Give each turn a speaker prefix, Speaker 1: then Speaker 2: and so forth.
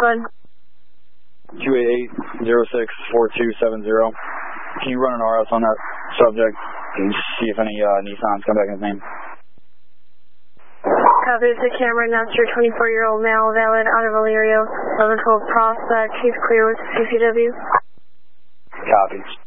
Speaker 1: Bud.
Speaker 2: 288-06-4270. Can you run an RS on that subject and see if any Nissans come back in his name?
Speaker 1: Copy. It's a Cameron Napster, 24-year-old male, valid, out of Elyria, 1112 Prospect. He's clear with CCW.
Speaker 2: Copy.